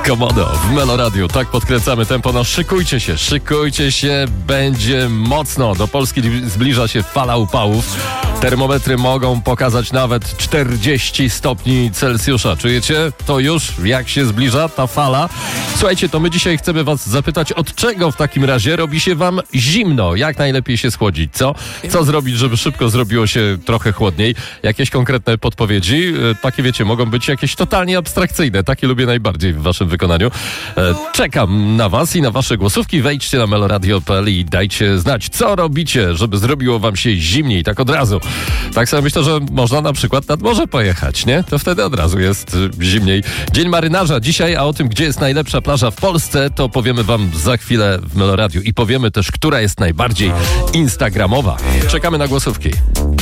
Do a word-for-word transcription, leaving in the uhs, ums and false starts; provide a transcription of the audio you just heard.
Komodo w Meloradiu. Tak podkręcamy tempo. No szykujcie się, szykujcie się. Będzie mocno. Do Polski zbliża się fala upałów. Termometry mogą pokazać nawet czterdzieści stopni Celsjusza. Czujecie to już, jak się zbliża ta fala? Słuchajcie, to my dzisiaj chcemy was zapytać, od czego w takim razie robi się wam zimno? Jak najlepiej się schłodzić, co? Co zrobić, żeby szybko zrobiło się trochę chłodniej? Jakieś konkretne podpowiedzi? Takie, wiecie, mogą być jakieś totalnie abstrakcyjne. Takie lubię najbardziej w waszym wykonaniu. Czekam na was i na wasze głosówki. Wejdźcie na meloradio kropka p l i dajcie znać, co robicie, żeby zrobiło wam się zimniej, tak od razu. Tak sobie myślę, że można na przykład nad morze pojechać, nie? To wtedy od razu jest zimniej. Dzień marynarza dzisiaj, a o tym, gdzie jest najlepsza plaża w Polsce, to powiemy wam za chwilę w Meloradiu i powiemy też, która jest najbardziej instagramowa. Czekamy na głosówki.